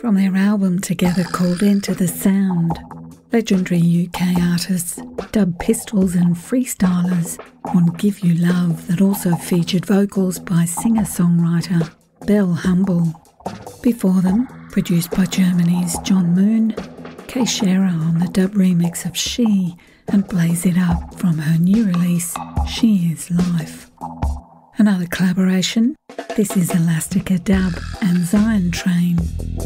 From their album together called Enter the Sound, legendary UK artists Dub Pistols and freestylers on Give You Love that also featured vocals by singer-songwriter Belle Humble. Before them, produced by Germany's John Moon, Kay Shearer on the dub remix of She and Blaze It Up from her new release She Is Life. Another collaboration, this is Elastica Dub and Zion Train